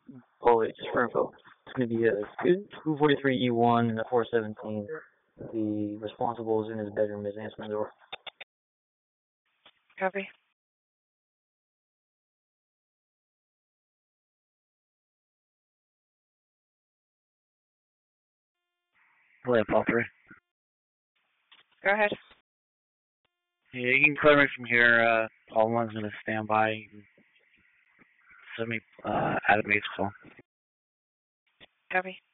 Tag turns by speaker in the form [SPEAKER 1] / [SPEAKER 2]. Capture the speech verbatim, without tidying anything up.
[SPEAKER 1] Oh, wait, just for info. It's going to be a two forty-three E one and a four seventeen. The responsible is in his bedroom, is answering the door.
[SPEAKER 2] Copy.
[SPEAKER 3] Hello, Paul three.
[SPEAKER 2] Go ahead.
[SPEAKER 3] Yeah, you can clear me from here. Uh, all one's going to stand by. You can send me uh, Adam Bates call.
[SPEAKER 2] Copy.